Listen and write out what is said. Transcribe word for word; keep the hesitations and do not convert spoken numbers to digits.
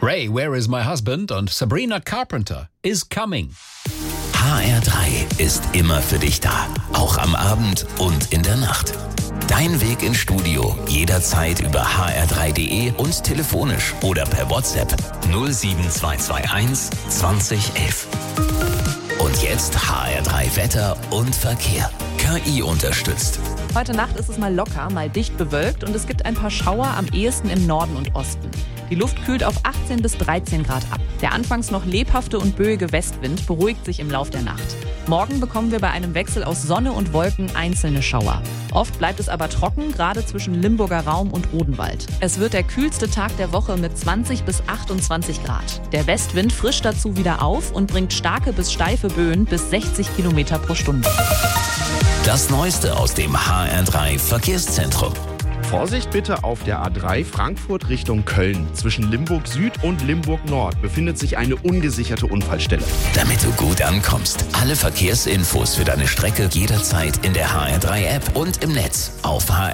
Ray, Where is My Husband? Und Sabrina Carpenter is Coming. H R drei ist immer für dich da, auch am Abend und in der Nacht. Dein Weg ins Studio jederzeit über h r drei punkt d e und telefonisch oder per WhatsApp null sieben zwei zwei eins zwanzig elf. Und jetzt H R drei Wetter und Verkehr. K I unterstützt. Heute Nacht ist es mal locker, mal dicht bewölkt und es gibt ein paar Schauer, am ehesten im Norden und Osten. Die Luft kühlt auf achtzehn bis dreizehn Grad ab. Der anfangs noch lebhafte und böige Westwind beruhigt sich im Lauf der Nacht. Morgen bekommen wir bei einem Wechsel aus Sonne und Wolken einzelne Schauer. Oft bleibt es aber trocken, gerade zwischen Limburger Raum und Odenwald. Es wird der kühlste Tag der Woche mit zwanzig bis achtundzwanzig Grad. Der Westwind frischt dazu wieder auf und bringt starke bis steife Böen bis sechzig Kilometer pro Stunde. Das Neueste aus dem H R drei Verkehrszentrum. Vorsicht bitte auf der A drei Frankfurt Richtung Köln. Zwischen Limburg Süd und Limburg Nord befindet sich eine ungesicherte Unfallstelle. Damit du gut ankommst. Alle Verkehrsinfos für deine Strecke jederzeit in der H R drei App und im Netz auf h